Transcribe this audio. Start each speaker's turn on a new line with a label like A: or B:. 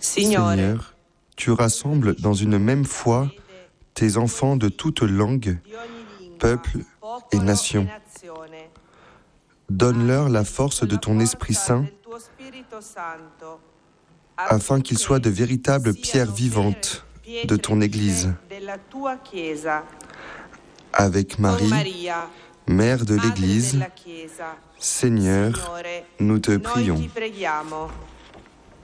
A: Seigneur, tu rassembles dans une même foi tes enfants de toutes langues, peuples et nations. Donne-leur la force de ton Esprit Saint afin qu'ils soient de véritables pierres vivantes de ton Église. Avec Marie, Mère de l'Église, Seigneur, nous te prions.